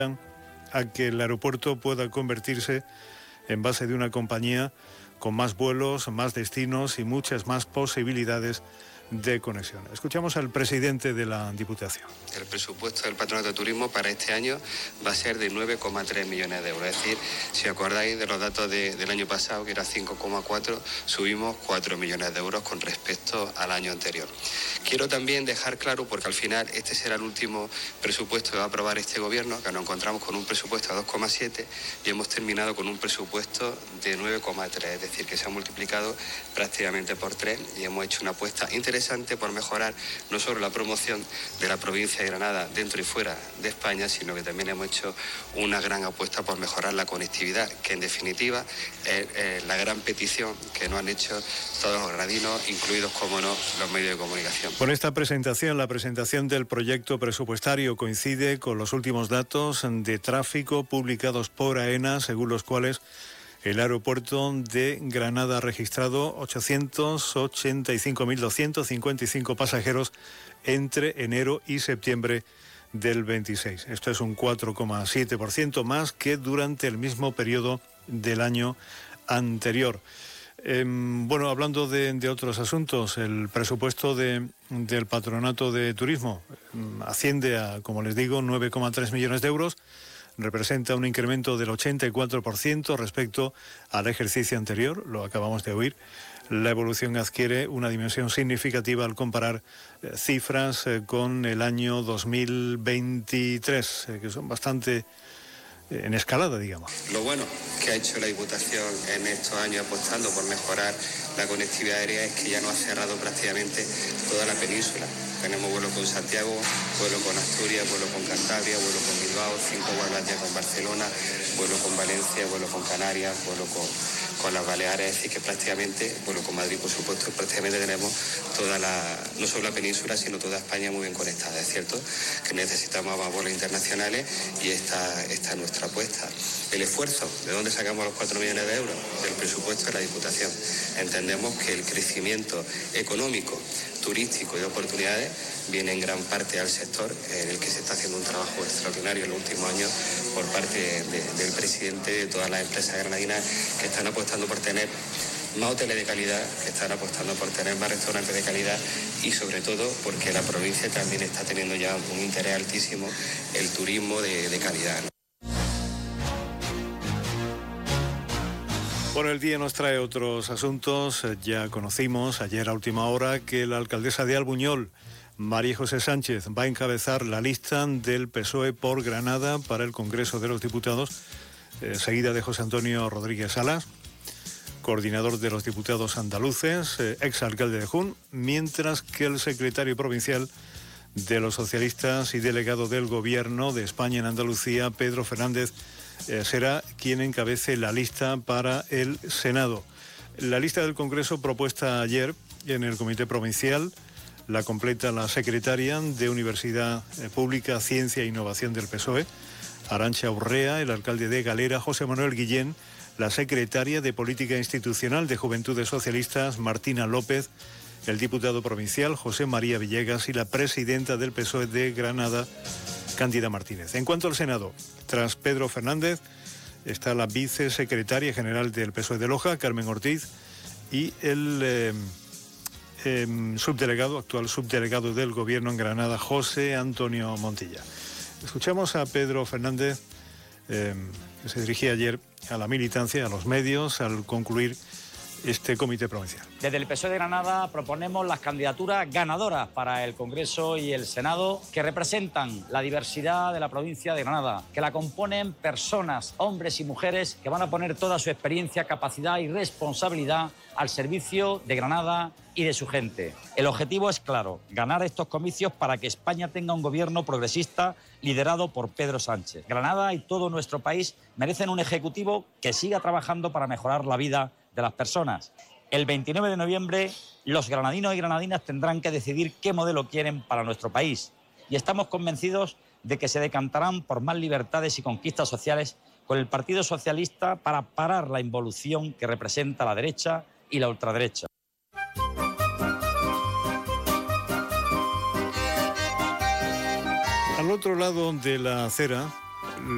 a que el aeropuerto pueda convertirse en base de una compañía con más vuelos, más destinos y muchas más posibilidades de conexión. Escuchamos al presidente de la Diputación. El presupuesto del Patronato de Turismo para este año va a ser de 9,3 millones de euros. Es decir, si acordáis de los datos del año pasado, que era 5,4, subimos 4 millones de euros con respecto al año anterior. Quiero también dejar claro, porque al final este será el último presupuesto que va a aprobar este gobierno, que nos encontramos con un presupuesto a 2,7 y hemos terminado con un presupuesto de 9,3, es decir, que se ha multiplicado prácticamente por 3 y hemos hecho una apuesta interesante por mejorar no solo la promoción de la provincia de Granada dentro y fuera de España, sino que también hemos hecho una gran apuesta por mejorar la conectividad, que en definitiva es la gran petición que nos han hecho todos los granadinos, incluidos, como no, los medios de comunicación. Con esta presentación, la presentación del proyecto presupuestario coincide con los últimos datos de tráfico publicados por AENA, según los cuales el aeropuerto de Granada ha registrado 885.255 pasajeros entre enero y septiembre del 26. Esto es un 4,7% más que durante el mismo periodo del año anterior. Bueno, hablando de otros asuntos, el presupuesto del Patronato de Turismo asciende a, como les digo, 9,3 millones de euros. Representa un incremento del 84% respecto al ejercicio anterior, lo acabamos de oír. La evolución adquiere una dimensión significativa al comparar cifras con el año 2023, que son bastante en escalada, digamos. Lo bueno que ha hecho la Diputación en estos años apostando por mejorar la conectividad aérea es que ya no ha cerrado prácticamente toda la península. Tenemos vuelo con Santiago, vuelo con Asturias, vuelo con Cantabria, vuelo con Bilbao, 5 vuelos ya con Barcelona, vuelo con Valencia, vuelo con Canarias, vuelo con las Baleares, es decir que prácticamente, vuelo con Madrid por supuesto, prácticamente tenemos no solo la península, sino toda España muy bien conectada. Es cierto que necesitamos más vuelos internacionales y esta es nuestra apuesta. El esfuerzo, ¿de dónde sacamos los 4 millones de euros? Del presupuesto de la Diputación. Entendemos que el crecimiento económico, turístico y de oportunidades viene en gran parte al sector en el que se está haciendo un trabajo extraordinario en los últimos años por parte del presidente de todas las empresas granadinas que están apostando por tener más hoteles de calidad, que están apostando por tener más restaurantes de calidad y sobre todo porque la provincia también está teniendo ya un interés altísimo el turismo de calidad, ¿no? Bueno, el día nos trae otros asuntos. Ya conocimos ayer a última hora que la alcaldesa de Albuñol, María José Sánchez, va a encabezar la lista del PSOE por Granada para el Congreso de los Diputados, seguida de José Antonio Rodríguez Salas, coordinador de los diputados andaluces, exalcalde de Jun, mientras que el secretario provincial de los socialistas y delegado del Gobierno de España en Andalucía, Pedro Fernández, será quien encabece la lista para el Senado. La lista del Congreso propuesta ayer en el Comité Provincial la completa la secretaria de Universidad Pública, Ciencia e Innovación del PSOE, Arantxa Urrea, el alcalde de Galera, José Manuel Guillén, la secretaria de Política Institucional de Juventudes Socialistas, Martina López, el diputado provincial, José María Villegas, y la presidenta del PSOE de Granada, Cándida Martínez. En cuanto al Senado, tras Pedro Fernández, está la vicesecretaria general del PSOE de Loja, Carmen Ortiz, y el actual subdelegado del Gobierno en Granada, José Antonio Montilla. Escuchamos a Pedro Fernández, que se dirigía ayer a la militancia, a los medios, al concluir este comité provincial. Desde el PSOE de Granada proponemos las candidaturas ganadoras para el Congreso y el Senado que representan la diversidad de la provincia de Granada, que la componen personas, hombres y mujeres que van a poner toda su experiencia, capacidad y responsabilidad al servicio de Granada y de su gente. El objetivo es claro, ganar estos comicios para que España tenga un gobierno progresista liderado por Pedro Sánchez. Granada y todo nuestro país merecen un ejecutivo que siga trabajando para mejorar la vida de las personas. El 29 de noviembre, los granadinos y granadinas tendrán que decidir qué modelo quieren para nuestro país. Y estamos convencidos de que se decantarán por más libertades y conquistas sociales con el Partido Socialista para parar la involución que representa la derecha y la ultraderecha. Al otro lado de la acera,